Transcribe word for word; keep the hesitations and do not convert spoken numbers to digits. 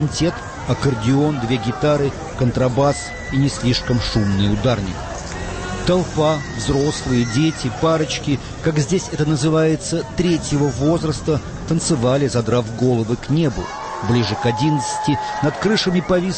Квинтет, аккордеон, две гитары, контрабас и не слишком шумный ударник. Толпа, взрослые, дети, парочки, как здесь это называется, третьего возраста, танцевали, задрав головы к небу. Ближе к одиннадцати над крышами повис